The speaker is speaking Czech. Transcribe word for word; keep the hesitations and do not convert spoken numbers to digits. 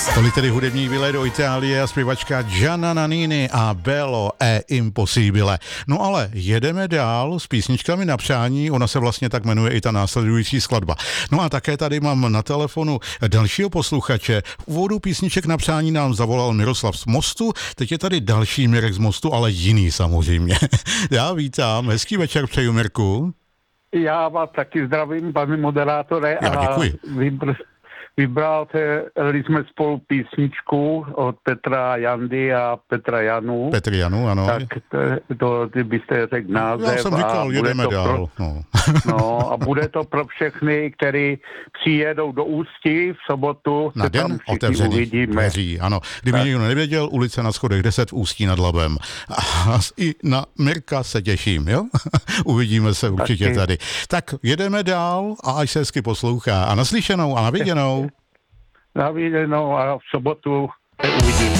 Tolik tedy hudební výlet do Itálie a zpěvačka Gianna Nannini a Bello è impossibile. No ale jedeme dál s písničkami na přání, ona se vlastně tak jmenuje i ta následující skladba. No a také tady mám na telefonu dalšího posluchače. V úvodu písniček na přání nám zavolal Miroslav z Mostu, teď je tady další Mirek z Mostu, ale jiný samozřejmě. Já vítám, hezký večer přeju, Mirku. Já vás taky zdravím, pane moderátore. Já děkuji. A vybral jsme spolu písničku od Petra Jandy a Petra Janu. Petr Janu, ano. Tak to, to ty byste řekl název. Já jsem říkal, jedeme dál. Pro, no. no a bude to pro všechny, kteří přijedou do Ústí v sobotu. Na den otevřených dveří, ano. Kdyby někdo nevěděl, ulice na Schodech deset v Ústí nad Labem. A i na Mirka se těším, jo? Uvidíme se určitě taky tady. Tak jedeme dál a až se hezky poslouchá. A naslyšenou a naviděnou. Na viděnou a v sobotu uvidíme.